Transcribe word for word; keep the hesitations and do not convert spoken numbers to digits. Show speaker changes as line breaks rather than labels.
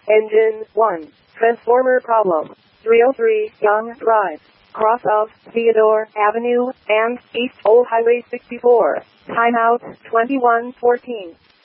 Engine one. Transformer problem. three oh three Young Drive. Cross of Theodore Avenue and East Old Highway sixty-four. Timeout twenty-one fourteen.